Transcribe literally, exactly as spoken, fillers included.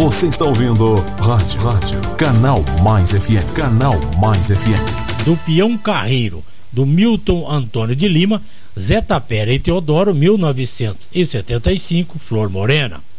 Você está ouvindo Rádio, Rádio, Canal Mais F M, Canal Mais F M. Do Peão Carreiro, do Milton Antônio de Lima, Zé Tapera e Teodoro, mil novecentos e setenta e cinco, Flor Morena.